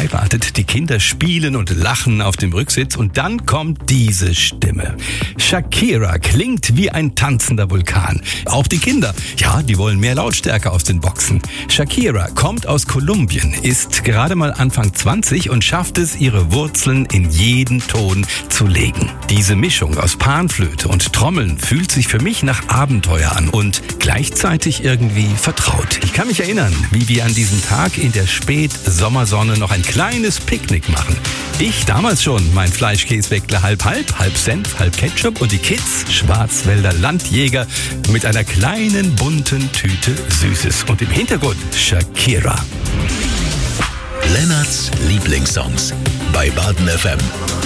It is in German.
verheiratet, die Kinder spielen und lachen auf dem Rücksitz und dann kommt diese Stimme. Shakira klingt wie ein tanzender Vulkan. Auch die Kinder, ja, die wollen mehr Lautstärke aus den Boxen. Shakira kommt aus Kolumbien, ist gerade mal Anfang 20 und schafft es, ihre Wurzeln in jeden Ton zu legen. Diese Mischung aus Panflöte und Trommeln fühlt sich für mich nach Abenteuer an und gleichzeitig irgendwie vertraut. Ich kann mich erinnern, wie wir an diesem Tag in der Spätsommersonne noch ein kleines Picknick machen. Ich damals schon, mein Fleischkäsewäckler halb Senf, halb Ketchup und die Kids, Schwarzwälder Landjäger, mit einer kleinen bunten Tüte Süßes. Und im Hintergrund Shakira. Lennarts Lieblingssongs bei Baden FM.